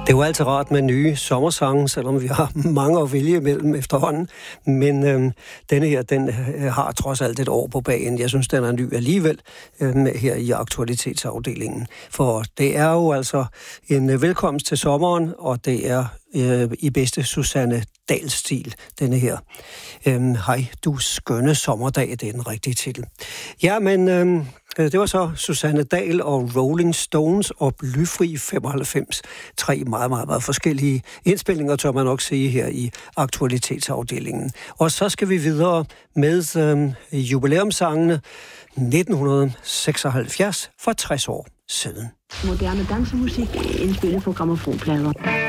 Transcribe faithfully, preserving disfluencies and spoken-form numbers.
Det var altid rart med nye sommersange, selvom vi har mange at vælge imellem efterhånden. Men øhm, denne her, den øh, har trods alt et år på bagen. Jeg synes, den er ny alligevel øh, her i aktualitetsafdelingen. For det er jo altså en øh, velkomst til sommeren, og det er øh, i bedste Susanne Dahl-stil, denne her. Øhm, Hej, du skønne sommerdag, det er den rigtige titel. Ja, men... Øh, Det var så Susanne Dahl og Rolling Stones og Blyfri femoghalvfems. Tre meget, meget, meget forskellige indspilninger, tør man nok sige her i aktualitetsafdelingen. Og så skal vi videre med øh, jubilæumssangene nitten seksoghalvfjerds for tres år siden. Moderne dansemusik indspillet på grammofonplader.